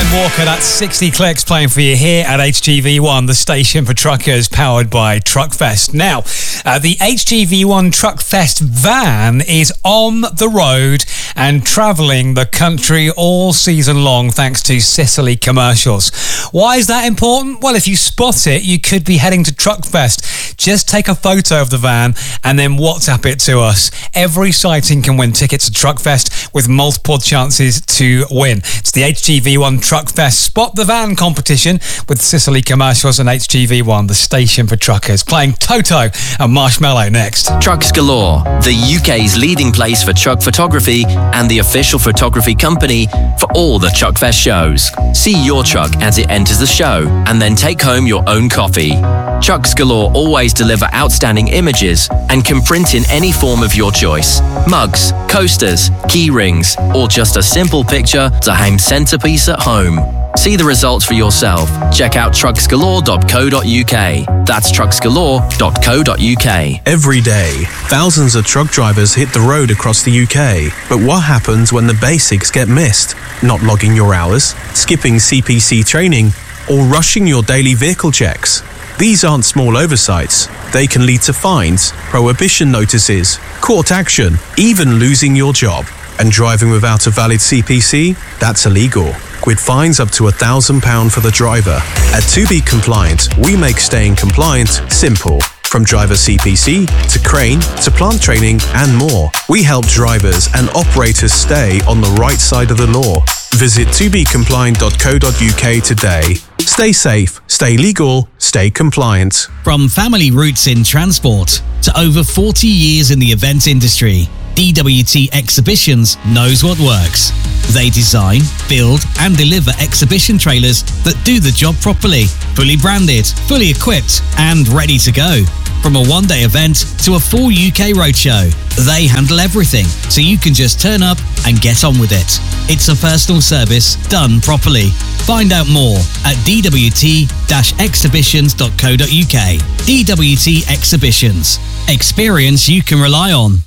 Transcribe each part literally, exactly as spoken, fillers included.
Walker, that's sixty clicks playing for you here at H G V one, the station for truckers powered by Truckfest. Now, uh, the H G V one Truckfest van is on the road and travelling the country all season long thanks to Sicily Commercials. Why is that important? Well, if you spot it, you could be heading to Truckfest. Just take a photo of the van and then WhatsApp it to us. Every sighting can win tickets to Truckfest with multiple chances to win. It's the H G V one Truckfest Spot the Van competition with Sicily Commercials and H G V one, the station for truckers. Playing Toto and Marshmallow next. Trucks Galore, the U K's leading place for truck photography and the official photography company for all the Truckfest shows. See your truck as it enters the show and then take home your own copy. Trucks Galore always deliver outstanding images and can print in any form of your choice. Mugs, coasters, key rings, or just a simple picture to hang centerpiece at home. See the results for yourself. Check out trucks galore dot co dot uk. That's trucks galore dot co dot uk. Every day, thousands of truck drivers hit the road across the U K. But what happens when the basics get missed? Not logging your hours, skipping C P C training, or rushing your daily vehicle checks? These aren't small oversights. They can lead to fines, prohibition notices, court action, even losing your job. And driving without a valid C P C? That's illegal, with fines up to one thousand pounds for the driver. At To Be Compliant, we make staying compliant simple. From driver C P C, to crane, to plant training, and more. We help drivers and operators stay on the right side of the law. Visit to be compliant dot co dot uk today. Stay safe, stay legal, stay compliant. From family roots in transport to over forty years in the event industry, D W T Exhibitions knows what works. They design, build and deliver exhibition trailers that do the job properly, fully branded, fully equipped and ready to go. From a one-day event to a full U K roadshow, they handle everything so you can just turn up and get on with it. It's a personal service done properly. Find out more at d w t dash exhibitions dot co dot uk. D W T Exhibitions. Experience you can rely on.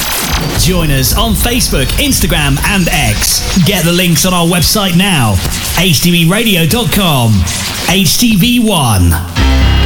Join us on Facebook, Instagram and X. Get the links on our website now. h t v radio dot com. H T V one.